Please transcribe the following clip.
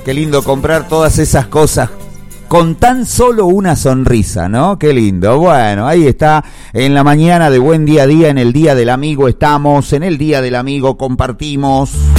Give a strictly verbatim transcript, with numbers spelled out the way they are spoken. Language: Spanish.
qué lindo comprar todas esas cosas con tan solo una sonrisa, ¿no? Qué lindo. Bueno, ahí está, en la mañana de Buen Día a Día, en el Día del Amigo estamos, en el Día del Amigo compartimos.